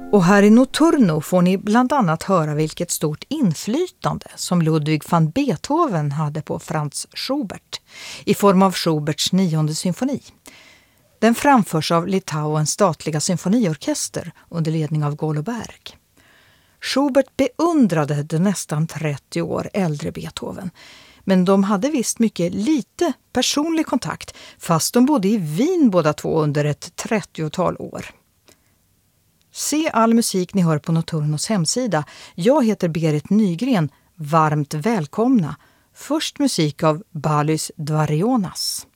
Och här i Notturno får ni bland annat höra vilket stort inflytande som Ludwig van Beethoven hade på Franz Schubert i form av Schuberts 9:e symfoni. Den framförs av Litauens statliga symfoniorkester under ledning av Golo Berg. Schubert beundrade den nästan 30 år äldre Beethoven, men de hade visst mycket lite personlig kontakt fast de bodde i Wien båda två under ett 30-tal år. Se all musik ni hör på Notturnos hemsida. Jag heter Berit Nygren. Varmt välkomna. Först musik av Balys Dvarionas.